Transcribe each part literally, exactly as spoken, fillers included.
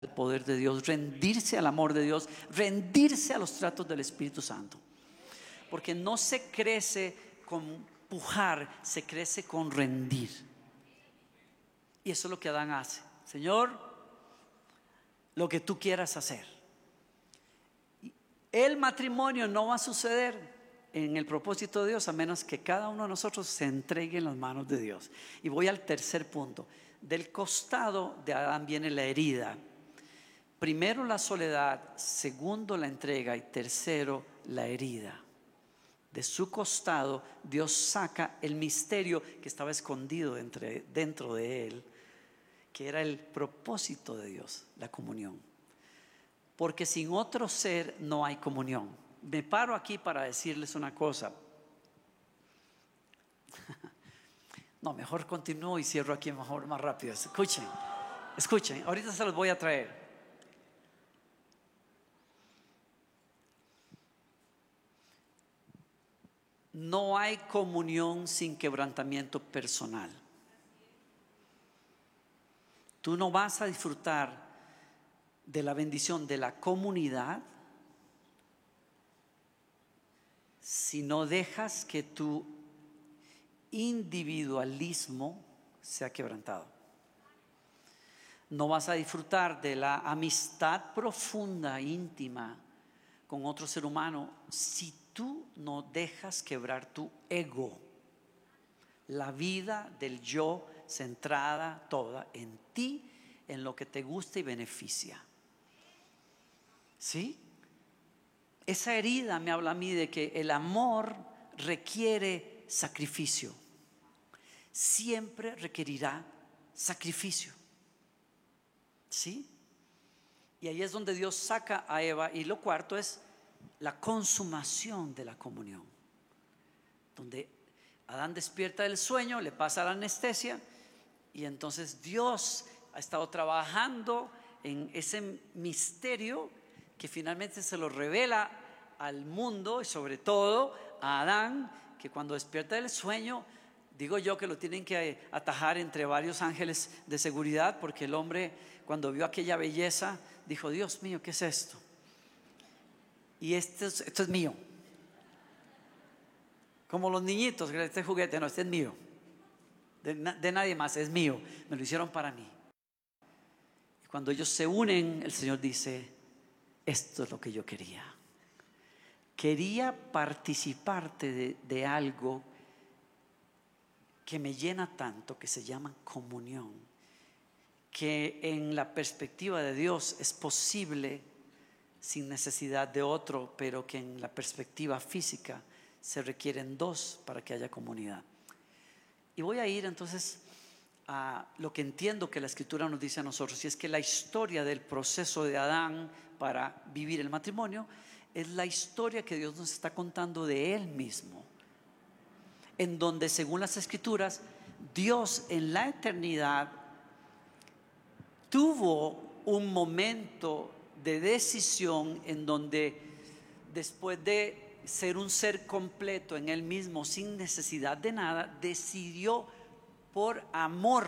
el poder de Dios, rendirse al amor de Dios, rendirse a los tratos del Espíritu Santo. Porque no se crece con pujar, se crece con rendir. Y eso es lo que Adán hace. Señor, lo que tú quieras hacer. El matrimonio no va a suceder en el propósito de Dios a menos que cada uno de nosotros se entregue en las manos de Dios. Y voy al tercer punto. Del costado de Adán viene la herida. Primero la soledad, segundo la entrega y tercero la herida. De su costado Dios saca el misterio que estaba escondido entre, dentro de él, que era el propósito de Dios, la comunión. Porque sin otro ser no hay comunión. Me paro aquí para decirles una cosa. No, mejor continúo y cierro aquí mejor, más rápido. Escuchen, escuchen, ahorita se los voy a traer. No hay comunión sin quebrantamiento personal. Tú no vas a disfrutar de la bendición de la comunidad si no dejas que tu individualismo sea quebrantado. No vas a disfrutar de la amistad profunda, íntima con otro ser humano si tú no dejas quebrar tu ego. La vida del yo centrada toda en ti, en lo que te gusta y beneficia. ¿Sí? Esa herida me habla a mí de que el amor requiere sacrificio. Siempre requerirá sacrificio. ¿Sí? Y ahí es donde Dios saca a Eva. Y lo cuarto es la consumación de la comunión, donde Adán despierta del sueño, le pasa la anestesia y entonces Dios ha estado trabajando en ese misterio que finalmente se lo revela al mundo y sobre todo a Adán, que cuando despierta del sueño, digo yo que lo tienen que atajar entre varios ángeles de seguridad, porque el hombre cuando vio aquella belleza dijo: Dios mío, ¿qué es esto? Y esto es, esto es mío. Como los niñitos, este juguete, no, este es mío. De, de nadie más, es mío. Me lo hicieron para mí. Y cuando ellos se unen, el Señor dice: esto es lo que yo quería. Quería participarte de, de algo que me llena tanto, que se llama comunión, que en la perspectiva de Dios es posible sin necesidad de otro, pero que en la perspectiva física se requieren dos para que haya comunidad. Y voy a ir entonces a lo que entiendo que la Escritura nos dice a nosotros, y es que la historia del proceso de Adán para vivir el matrimonio es la historia que Dios nos está contando de Él mismo, en donde según las Escrituras Dios en la eternidad tuvo un momento de decisión en donde, después de ser un ser completo en Él mismo sin necesidad de nada, decidió por amor,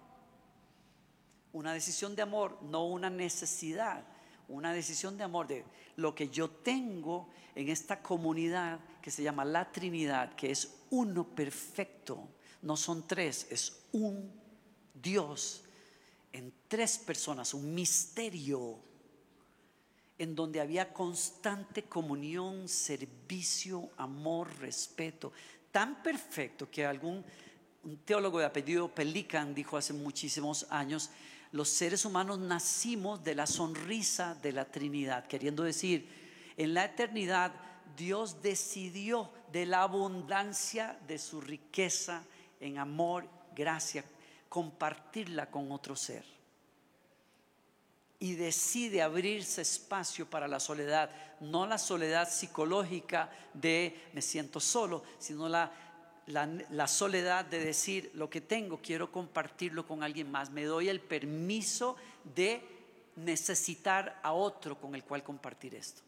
una decisión de amor, no una necesidad, una decisión de amor, de lo que yo tengo en esta comunidad que se llama la Trinidad, que es uno perfecto, no son tres, es un Dios en tres personas, un misterio en donde había constante comunión, servicio, amor, respeto, tan perfecto que algún un teólogo de apellido Pelikan dijo hace muchísimos años: los seres humanos nacimos de la sonrisa de la Trinidad, queriendo decir, en la eternidad Dios decidió de la abundancia de su riqueza en amor, gracia, compartirla con otro ser. Y decide abrirse espacio para la soledad, no la soledad psicológica de me siento solo, sino la, la, la soledad de decir: lo que tengo quiero compartirlo con alguien más, me doy el permiso de necesitar a otro con el cual compartir esto.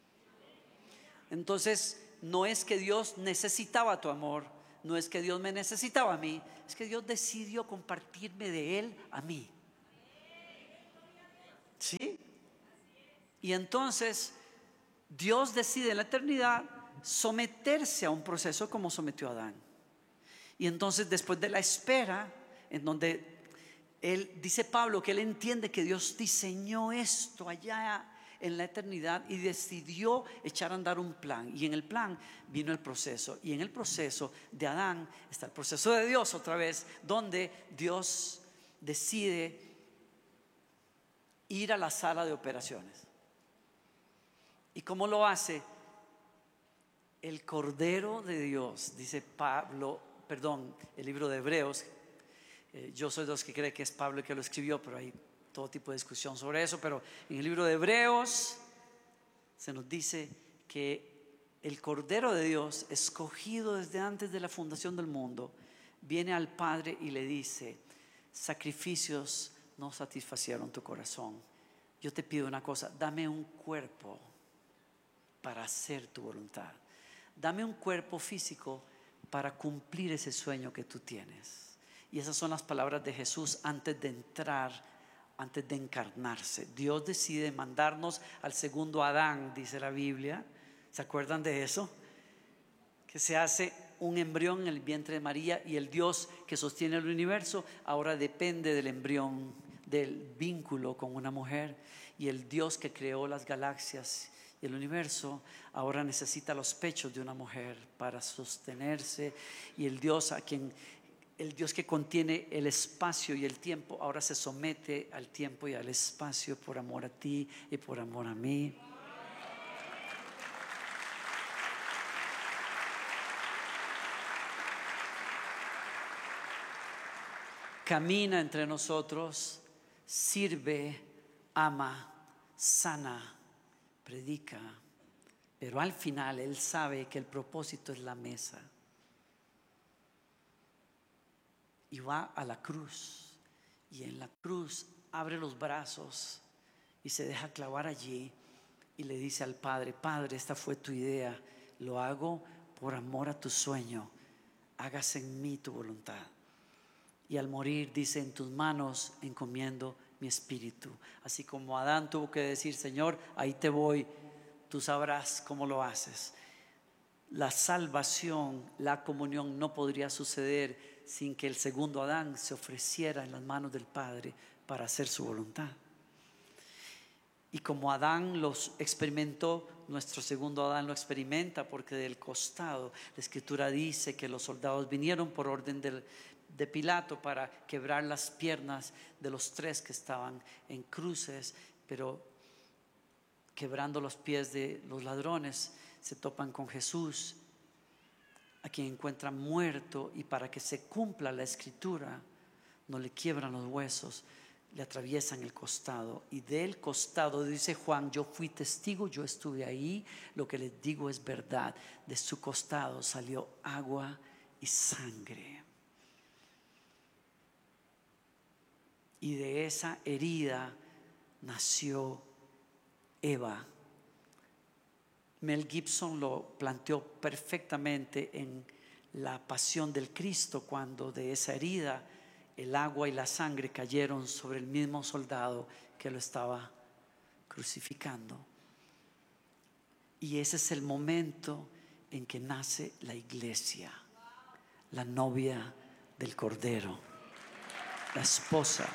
Entonces no es que Dios necesitaba tu amor, no es que Dios me necesitaba a mí, es que Dios decidió compartirme de Él a mí. ¿Sí? Y entonces Dios decide en la eternidad someterse a un proceso como sometió a Adán. Y entonces después de la espera, en donde él, dice Pablo, que él entiende que Dios diseñó esto allá en la eternidad y decidió echar a andar un plan. Y en el plan vino el proceso. Y en el proceso de Adán está el proceso de Dios otra vez, donde Dios decide ir a la sala de operaciones. ¿Y cómo lo hace? El Cordero de Dios, dice Pablo, perdón, el libro de Hebreos. eh, Yo soy de los que cree que es Pablo el que lo escribió, pero hay todo tipo de discusión sobre eso. Pero en el libro de Hebreos se nos dice que el Cordero de Dios, escogido desde antes de la fundación del mundo, viene al Padre y le dice: sacrificios no satisfacieron tu corazón. Yo te pido una cosa, dame un cuerpo para hacer tu voluntad. Dame un cuerpo físico para cumplir ese sueño que tú tienes. Y esas son las palabras de Jesús antes de entrar, antes de encarnarse. Dios decide mandarnos al segundo Adán, dice la Biblia. ¿Se acuerdan de eso? Que se hace un embrión en el vientre de María, y el Dios que sostiene el universo ahora depende del embrión, del vínculo con una mujer. Y el Dios que creó las galaxias y el universo ahora necesita los pechos de una mujer para sostenerse. Y el Dios a quien el Dios que contiene el espacio y el tiempo ahora se somete al tiempo y al espacio por amor a ti y por amor a mí. Camina entre nosotros, sirve, ama, sana, predica, pero al final Él sabe que el propósito es la mesa. Y va a la cruz, y en la cruz abre los brazos y se deja clavar allí y le dice al Padre: Padre, esta fue tu idea, lo hago por amor a tu sueño, hágase en mí tu voluntad. Y al morir dice: en tus manos encomiendo mi espíritu. Así como Adán tuvo que decir: Señor, ahí te voy, tú sabrás cómo lo haces. La salvación, la comunión no podría suceder sin que el segundo Adán se ofreciera en las manos del Padre para hacer su voluntad. Y como Adán los experimentó, nuestro segundo Adán lo experimenta, porque del costado la Escritura dice que los soldados vinieron por orden del, de Pilato para quebrar las piernas de los tres que estaban en cruces, pero quebrando los pies de los ladrones se topan con Jesús, a quien encuentran muerto, y para que se cumpla la Escritura no le quiebran los huesos, le atraviesan el costado. Y del costado, dice Juan, yo fui testigo, yo estuve ahí, lo que les digo es verdad, de su costado salió agua y sangre. Y de esa herida nació Eva. Mel Gibson lo planteó perfectamente en La Pasión del Cristo, cuando de esa herida el agua y la sangre cayeron sobre el mismo soldado que lo estaba crucificando. Y ese es el momento en que nace la iglesia, la novia del Cordero, la esposa.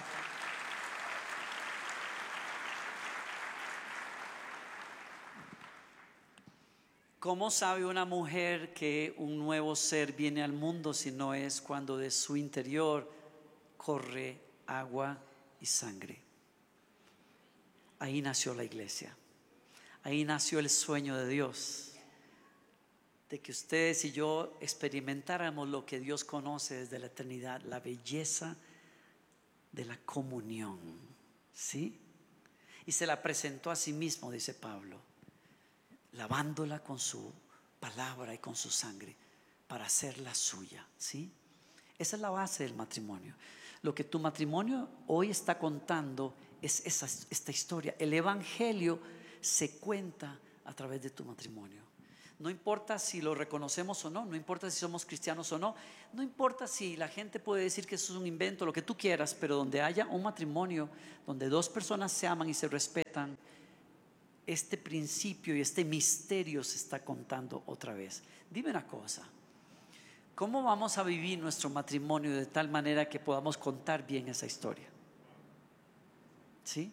¿Cómo sabe una mujer que un nuevo ser viene al mundo si no es cuando de su interior corre agua y sangre? Ahí nació la iglesia. Ahí nació el sueño de Dios, de que ustedes y yo experimentáramos lo que Dios conoce desde la eternidad, la belleza de la comunión, ¿sí? Y se la presentó a sí mismo, dice Pablo, lavándola con su palabra y con su sangre para hacerla suya, ¿sí? Esa es la base del matrimonio. Lo que tu matrimonio hoy está contando es esa, esta historia. El evangelio se cuenta a través de tu matrimonio. No importa si lo reconocemos o no, no importa si somos cristianos o no, no importa si la gente puede decir que eso es un invento, lo que tú quieras, pero donde haya un matrimonio, donde dos personas se aman y se respetan, este principio y este misterio se está contando otra vez. Dime una cosa, ¿cómo vamos a vivir nuestro matrimonio de tal manera que podamos contar bien esa historia? ¿Sí?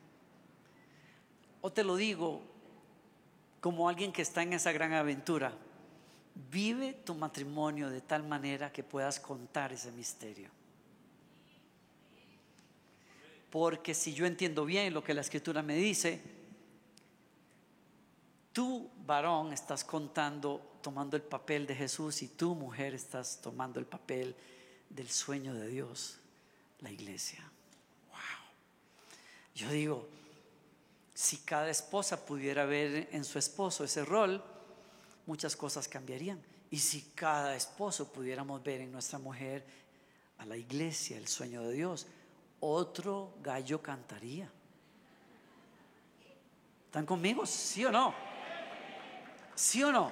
O te lo digo como alguien que está en esa gran aventura, vive tu matrimonio de tal manera que puedas contar ese misterio. Porque si yo entiendo bien lo que la Escritura me dice, tú, varón, estás contando, tomando el papel de Jesús, y tú, mujer, estás tomando el papel del sueño de Dios, la iglesia. Wow. Yo digo, si cada esposa pudiera ver en su esposo ese rol, muchas cosas cambiarían. Y si cada esposo pudiéramos ver en nuestra mujer a la iglesia, el sueño de Dios, otro gallo cantaría. ¿Están conmigo? ¿Sí o no? ¿Sí o no?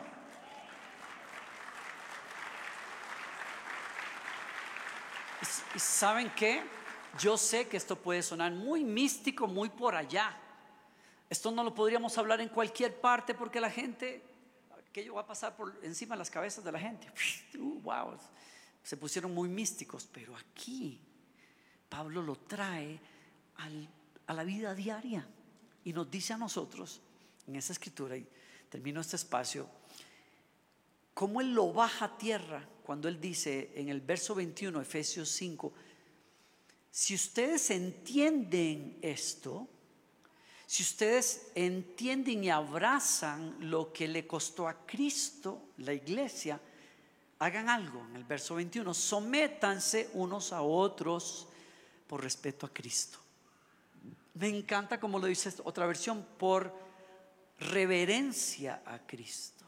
¿Y saben qué? Yo sé que esto puede sonar muy místico, muy por allá. Esto no lo podríamos hablar en cualquier parte porque la gente, aquello va a pasar por encima de las cabezas de la gente. Uh, wow, se pusieron muy místicos, pero aquí Pablo lo trae al, a la vida diaria y nos dice a nosotros en esa escritura, y termino este espacio, cómo él lo baja a tierra cuando él dice en el verso veintiuno, Efesios cinco, si ustedes entienden esto, si ustedes entienden y abrazan lo que le costó a Cristo, la iglesia, hagan algo. En el verso veintiuno, sométanse unos a otros por respeto a Cristo. Me encanta como lo dice otra versión, por reverencia a Cristo.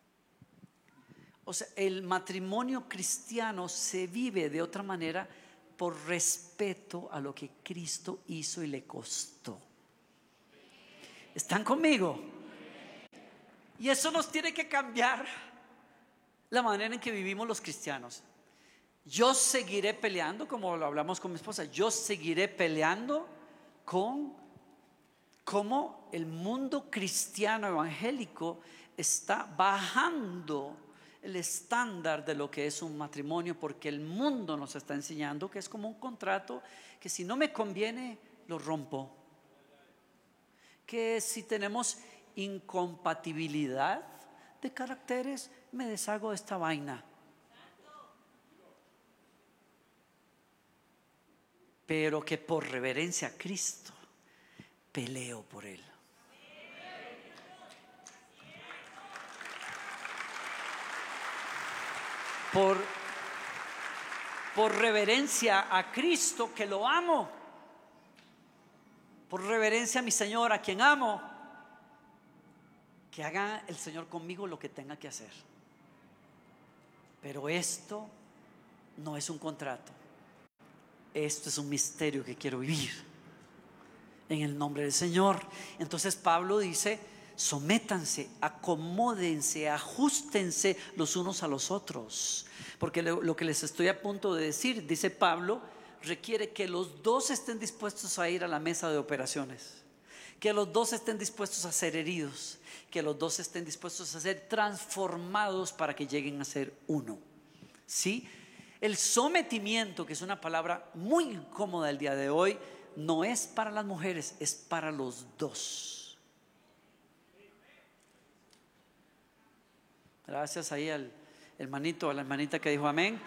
O sea, el matrimonio cristiano se vive de otra manera por respeto a lo que Cristo hizo y le costó. ¿Están conmigo? Y eso nos tiene que cambiar la manera en que vivimos los cristianos. Yo seguiré peleando, como lo hablamos con mi esposa, yo seguiré peleando con cómo el mundo cristiano evangélico está bajando el estándar de lo que es un matrimonio, porque el mundo nos está enseñando que es como un contrato que si no me conviene lo rompo, que si tenemos incompatibilidad de caracteres me deshago de esta vaina. Pero que por reverencia a Cristo peleo por Él. Por, por reverencia a Cristo, que lo amo. Por reverencia a mi Señor, a quien amo, que haga el Señor conmigo lo que tenga que hacer. Pero esto no es un contrato. Esto es un misterio que quiero vivir en el nombre del Señor. Entonces Pablo dice, sométanse, acomódense, ajustense los unos a los otros, porque lo, lo que les estoy a punto de decir, dice Pablo, requiere que los dos estén dispuestos a ir a la mesa de operaciones, que los dos estén dispuestos a ser heridos, que los dos estén dispuestos a ser transformados para que lleguen a ser uno. ¿Sí? El sometimiento, que es una palabra muy incómoda el día de hoy, no es para las mujeres, es para los dos. Gracias ahí al hermanito, a la hermanita que dijo amén.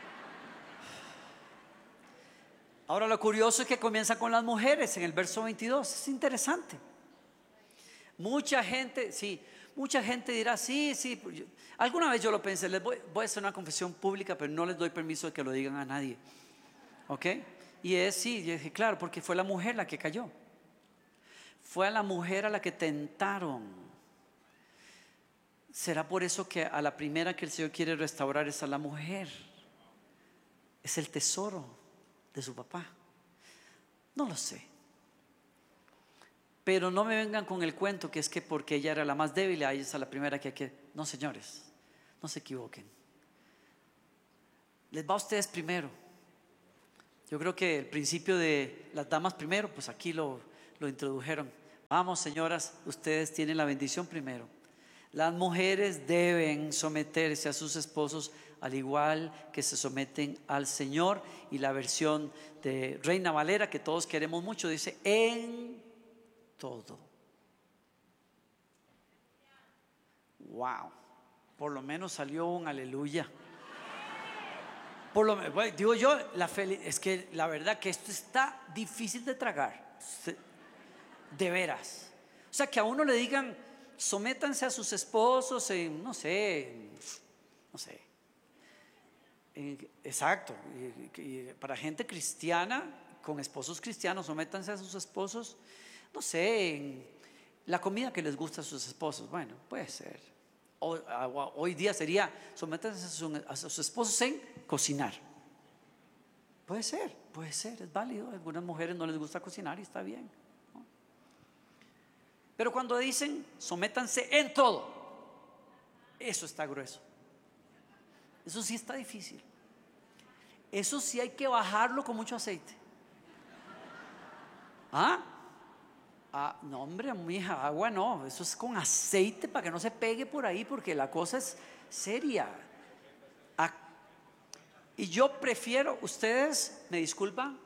Ahora lo curioso es que comienza con las mujeres en el verso veintidós. Es interesante. Mucha gente, sí, mucha gente dirá, sí, sí. Yo, alguna vez yo lo pensé, les voy, voy a hacer una confesión pública, pero no les doy permiso de que lo digan a nadie. ¿Ok? Y es, sí, yo dije, claro, porque fue la mujer la que cayó. Fue a la mujer a la que tentaron. ¿Será por eso que a la primera que el Señor quiere restaurar es a la mujer? Es el tesoro de su papá. No lo sé. Pero no me vengan con el cuento que es que porque ella era la más débil, a ella es la primera que hay que... No, señores, no se equivoquen. Les va a ustedes primero. Yo creo que el principio de las damas primero, pues aquí lo, lo introdujeron. Vamos, señoras, ustedes tienen la bendición primero. Las mujeres deben someterse a sus esposos al igual que se someten al Señor. Y la versión de Reina Valera, que todos queremos mucho, dice: en todo. Wow, por lo menos salió un aleluya. Por lo menos, bueno, digo yo, la fel- es que la verdad que esto está difícil de tragar, de veras. O sea, que a uno le digan: sométanse a sus esposos en, no sé, en, no sé, en, exacto, y, y para gente cristiana, con esposos cristianos, sométanse a sus esposos, no sé, en la comida que les gusta a sus esposos. Bueno, puede ser. O, o, hoy día sería: sométanse a, su, a sus esposos en cocinar. Puede ser, puede ser, es válido. A algunas mujeres no les gusta cocinar y está bien, ¿no? Pero cuando dicen sométanse en todo, eso está grueso. Eso sí está difícil. Eso sí hay que bajarlo con mucho aceite. ¿Ah? Ah, no, hombre, mija, agua no. Eso es con aceite para que no se pegue por ahí, porque la cosa es seria. Ah, y yo prefiero, ustedes me disculpan,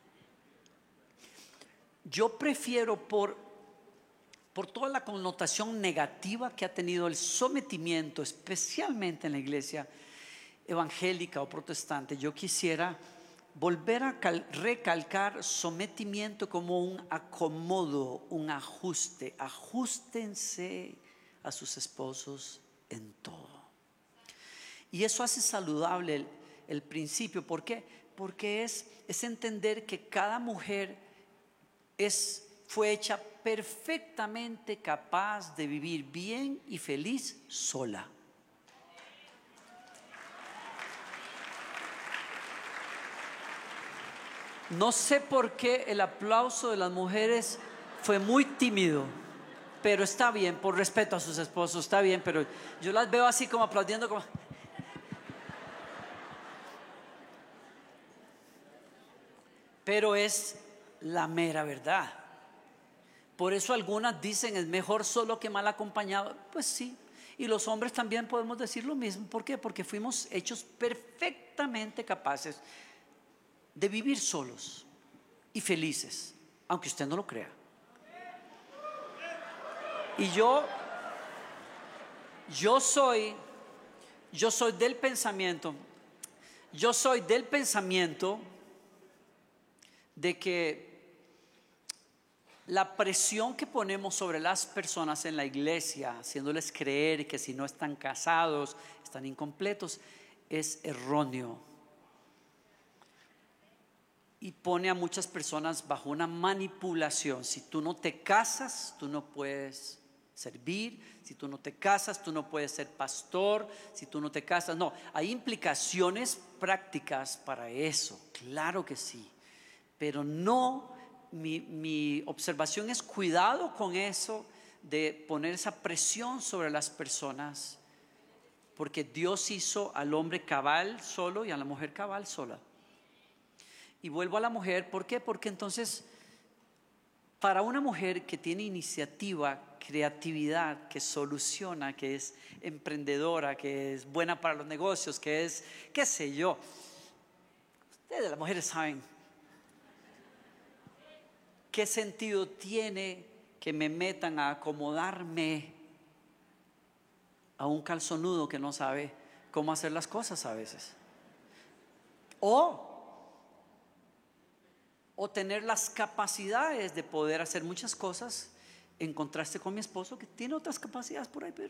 yo prefiero por, por toda la connotación negativa que ha tenido el sometimiento, especialmente en la iglesia evangélica o protestante, yo quisiera volver a cal- recalcar sometimiento como un acomodo, un ajuste. Ajustense a sus esposos en todo. Y eso hace saludable el, el principio. ¿Por qué? Porque es, es entender que cada mujer es, fue hecha perfectamente capaz de vivir bien y feliz sola. No sé por qué el aplauso de las mujeres fue muy tímido, pero está bien, por respeto a sus esposos, está bien, pero yo las veo así como aplaudiendo como... Pero es la mera verdad. Por eso algunas dicen: es mejor solo que mal acompañado. Pues sí, y los hombres también podemos decir lo mismo. ¿Por qué? Porque fuimos hechos perfectamente capaces de vivir solos y felices, aunque usted no lo crea. Y yo yo soy yo soy del pensamiento yo soy del pensamiento de que la presión que ponemos sobre las personas en la iglesia, haciéndoles creer que si no están casados están incompletos, es erróneo. Y pone a muchas personas bajo una manipulación. Si tú no te casas, tú no puedes servir. Si tú no te casas, tú no puedes ser pastor. Si tú no te casas, no. Hay implicaciones prácticas para eso, claro que sí. Pero no, mi, mi observación es: cuidado con eso de poner esa presión sobre las personas, porque Dios hizo al hombre cabal solo y a la mujer cabal sola. Y vuelvo a la mujer, ¿por qué? Porque entonces, para una mujer que tiene iniciativa, creatividad, que soluciona, que es emprendedora, que es buena para los negocios, que es, qué sé yo, ustedes las mujeres saben, ¿qué sentido tiene que me metan a acomodarme a un calzonudo que no sabe cómo hacer las cosas a veces? O O tener las capacidades de poder hacer muchas cosas, en contraste con mi esposo, que tiene otras capacidades por ahí, pero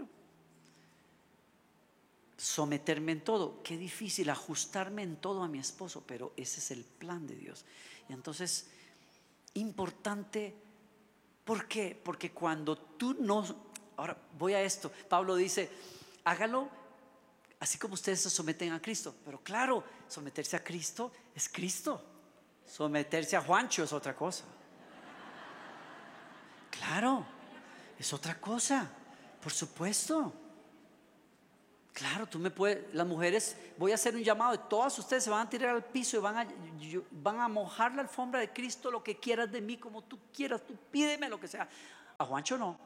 someterme en todo, qué difícil ajustarme en todo a mi esposo, pero ese es el plan de Dios. Y entonces, importante, ¿por qué? Porque cuando tú no, ahora voy a esto, Pablo dice: hágalo así como ustedes se someten a Cristo. Pero claro, someterse a Cristo es Cristo. Someterse a Juancho es otra cosa. Claro, es otra cosa, por supuesto. Claro, tú me puedes, las mujeres, voy a hacer un llamado y todas ustedes se van a tirar al piso y van a, yo, van a mojar la alfombra de Cristo, lo que quieras de mí, como tú quieras, tú pídeme lo que sea. A Juancho no,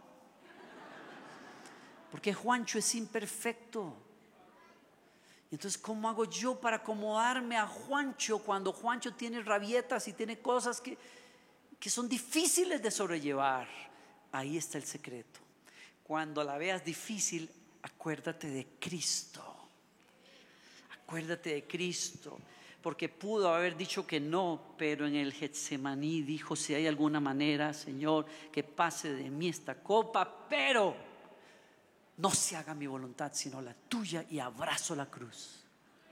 porque Juancho es imperfecto. Y entonces, ¿cómo hago yo para acomodarme a Juancho cuando Juancho tiene rabietas y tiene cosas que, que son difíciles de sobrellevar? Ahí está el secreto. Cuando la veas difícil, acuérdate de Cristo. Acuérdate de Cristo. Porque pudo haber dicho que no, pero en el Getsemaní dijo: si hay alguna manera, Señor, que pase de mí esta copa, pero no se haga mi voluntad sino la tuya, y abrazo la cruz.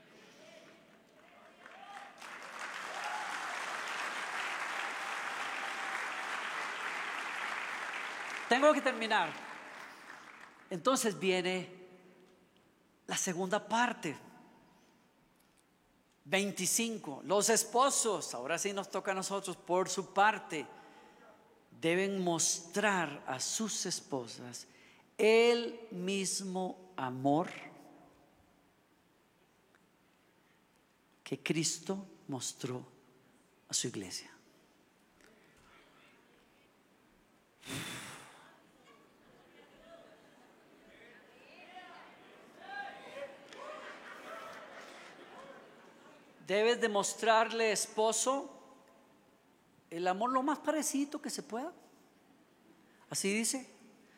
Tengo que terminar. Entonces viene la segunda parte. veinticinco. Los esposos, ahora sí nos toca a nosotros, por su parte, deben mostrar a sus esposas el mismo amor que Cristo mostró a su iglesia. Debes demostrarle, esposo, el amor lo más parecido que se pueda. Así dice.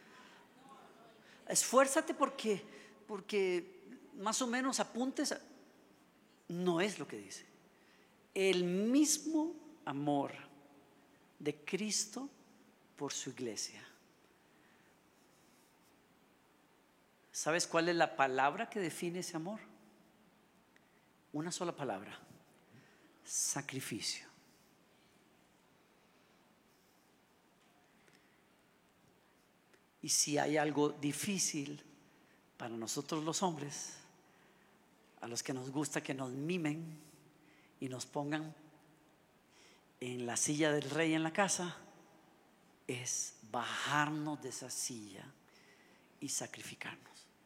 Esfuérzate porque, porque más o menos apuntes a, no es lo que dice. El mismo amor de Cristo por su iglesia. ¿Sabes cuál es la palabra que define ese amor? Una sola palabra: sacrificio. Y si hay algo difícil para nosotros los hombres, a los que nos gusta que nos mimen y nos pongan en la silla del rey en la casa, es bajarnos de esa silla y sacrificarnos.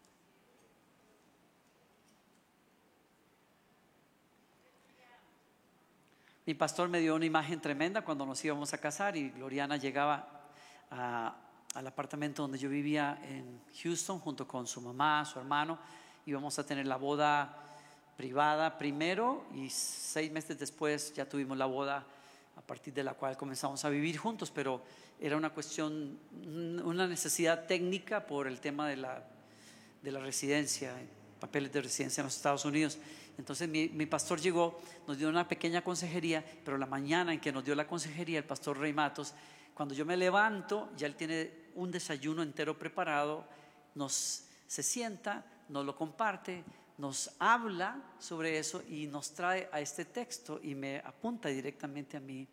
Mi pastor me dio una imagen tremenda cuando nos íbamos a casar y Gloriana llegaba a, al apartamento donde yo vivía en Houston junto con su mamá, su hermano. Íbamos a tener la boda privada primero y seis meses después ya tuvimos la boda, a partir de la cual comenzamos a vivir juntos, pero era una cuestión, una necesidad técnica por el tema de la, de la residencia, papeles de residencia en los Estados Unidos. Entonces mi, mi pastor llegó, nos dio una pequeña consejería, pero la mañana en que nos dio la consejería el pastor Rey Matos, cuando yo me levanto, ya él tiene un desayuno entero preparado, nos se sienta, nos lo comparte, nos habla sobre eso y nos trae a este texto y me apunta directamente a mí.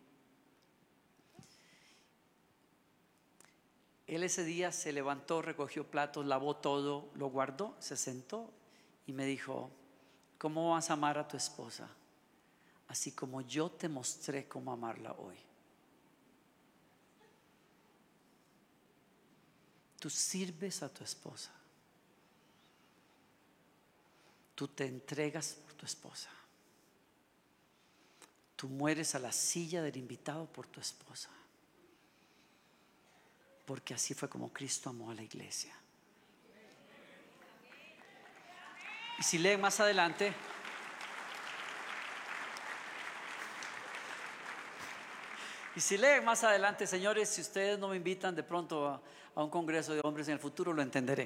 Él ese día se levantó, recogió platos, lavó todo, lo guardó, se sentó y me dijo: ¿cómo vas a amar a tu esposa? Así como yo te mostré cómo amarla hoy. Tú sirves a tu esposa. Tú te entregas por tu esposa. Tú mueres a la silla del invitado por tu esposa. Porque así fue como Cristo amó a la iglesia. Y si leen más adelante, y si leen más adelante, señores, si ustedes no me invitan de pronto a, a un congreso de hombres en el futuro, lo entenderé.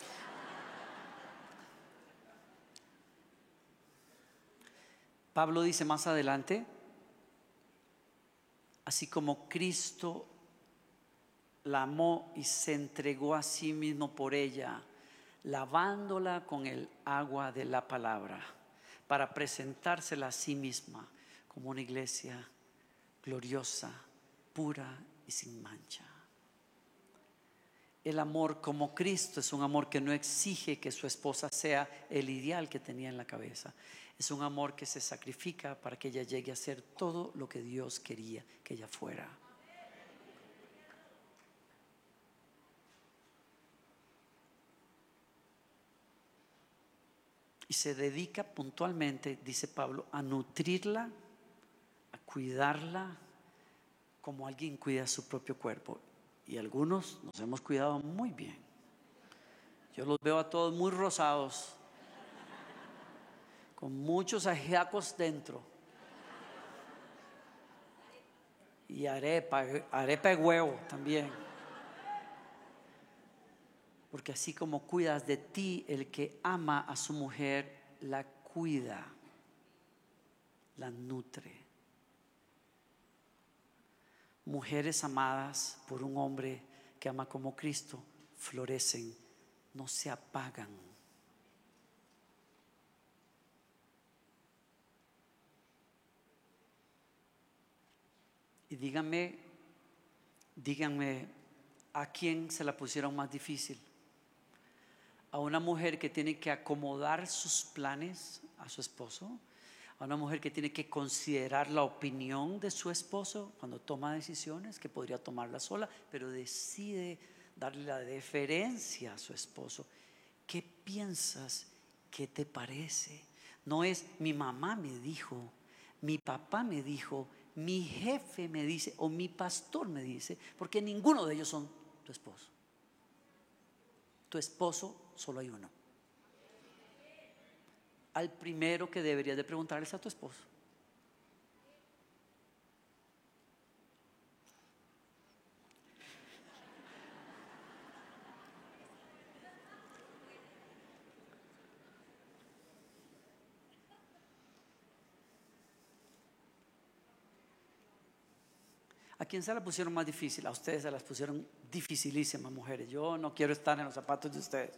Pablo dice más adelante: así como Cristo la amó y se entregó a sí mismo por ella, lavándola con el agua de la palabra, para presentársela a sí misma como una iglesia gloriosa, pura y sin mancha. El amor como Cristo es un amor que no exige que su esposa sea el ideal que tenía en la cabeza. Es un amor que se sacrifica para que ella llegue a ser todo lo que Dios quería que ella fuera. y se dedica puntualmente, dice Pablo, a nutrirla, a cuidarla como alguien cuida su propio cuerpo. Y algunos nos hemos cuidado muy bien. Yo los veo a todos muy rosados, con muchos ajiacos dentro, y arepa, arepa de huevo también. Porque así como cuidas de ti, el que ama a su mujer la cuida, la nutre. Mujeres amadas por un hombre que ama como Cristo florecen, no se apagan. Y díganme, díganme, ¿a quién se la pusieron más difícil? ¿A una mujer que tiene que acomodar sus planes a su esposo? ¿A una mujer que tiene que considerar la opinión de su esposo cuando toma decisiones que podría tomarla sola, pero decide darle la deferencia a su esposo? ¿Qué piensas? ¿Qué te parece? No es mi mamá me dijo, mi papá me dijo, mi jefe me dice o mi pastor me dice, porque ninguno de ellos son tu esposo. Tu esposo solo hay uno. Al primero que deberías de preguntarles a tu esposo. ¿A quién se la pusieron más difícil? A ustedes se las pusieron dificilísimas, mujeres. Yo no quiero estar en los zapatos de ustedes,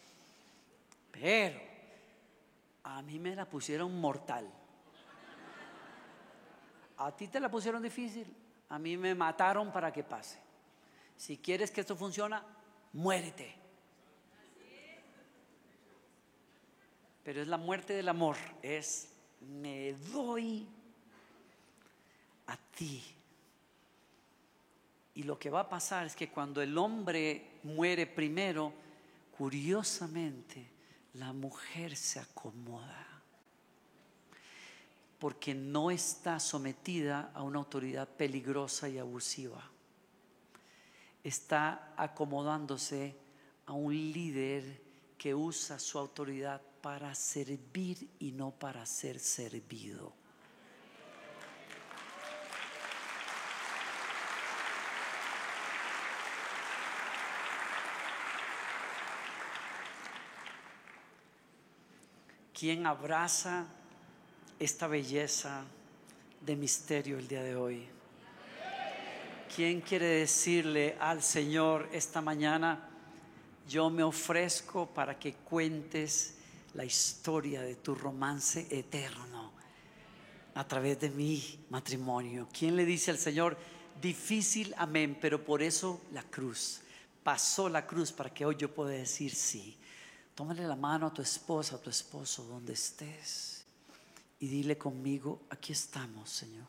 pero a mí me la pusieron mortal. A ti te la pusieron difícil, a mí me mataron para que pase. Si quieres que esto funcione, muérete. Pero es la muerte del amor, es me doy a ti. Y lo que va a pasar es que cuando el hombre muere primero, curiosamente la mujer se acomoda, porque no está sometida a una autoridad peligrosa y abusiva. Está acomodándose a un líder que usa su autoridad para servir y no para ser servido. ¿Quién abraza esta belleza de misterio el día de hoy? ¿Quién quiere decirle al Señor esta mañana: yo me ofrezco para que cuentes la historia de tu romance eterno a través de mi matrimonio? ¿Quién le dice al Señor: difícil, amén, pero por eso la cruz, pasó la cruz para que hoy yo pueda decir sí? Tómale la mano a tu esposa, a tu esposo, donde estés, y dile conmigo: aquí estamos, Señor.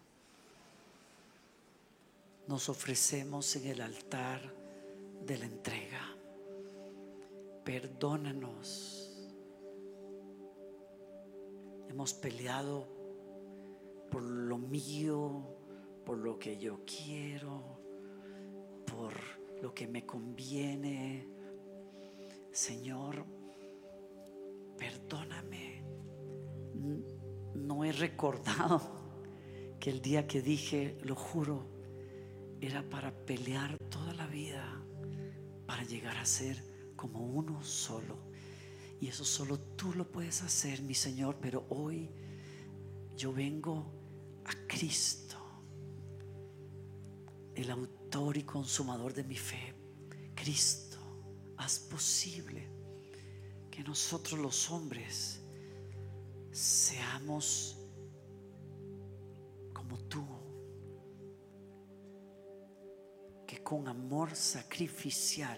Nos ofrecemos en el altar de la entrega. Perdónanos. Hemos peleado por lo mío, por lo que yo quiero, por lo que me conviene. Señor, perdóname. No he recordado que el día que dije lo juro era para pelear toda la vida, para llegar a ser como uno solo. Y eso solo tú lo puedes hacer, mi Señor. Pero hoy yo vengo a Cristo, el autor y consumador de mi fe. Cristo, haz posible que nosotros los hombres seamos como tú, que con amor sacrificial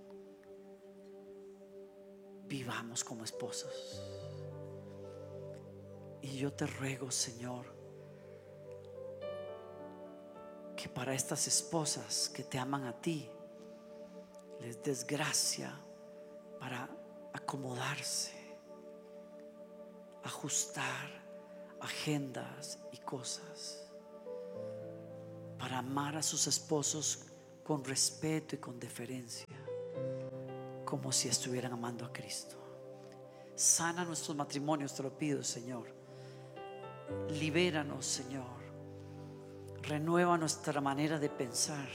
vivamos como esposos. Y yo te ruego, Señor, que para estas esposas que te aman a ti, les des gracia para acomodarse ajustar agendas y cosas para amar a sus esposos con respeto y con deferencia, como si estuvieran amando a Cristo. Sana nuestros matrimonios, te lo pido, Señor. Libéranos, Señor. Renueva nuestra manera de pensar.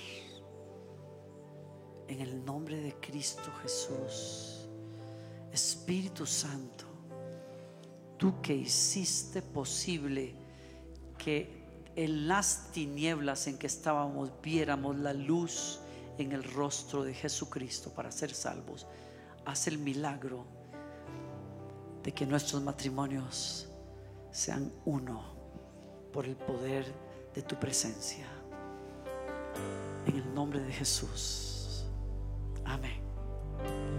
En el nombre de Cristo Jesús. Espíritu Santo, tú que hiciste posible que en las tinieblas en que estábamos viéramos la luz en el rostro de Jesucristo para ser salvos, haz el milagro de que nuestros matrimonios sean uno por el poder de tu presencia. En el nombre de Jesús. Amén.